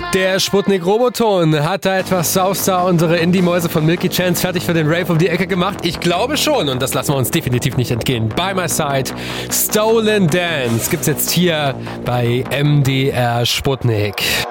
Der Sputnik-Roboton hat da etwas Saustar unsere Indie-Mäuse von Milky Chance fertig für den Rave um die Ecke gemacht? Ich glaube schon und das lassen wir uns definitiv nicht entgehen. By My Side, Stolen Dance gibt's jetzt hier bei MDR Sputnik.